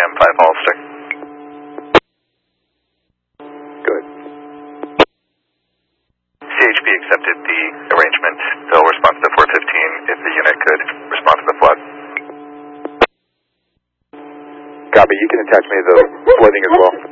AM 5 Hollister. Good. CHP accepted the arrangement. They'll respond to the 415 if the unit could respond to the flood. Copy. You can attach me to the flooding as well.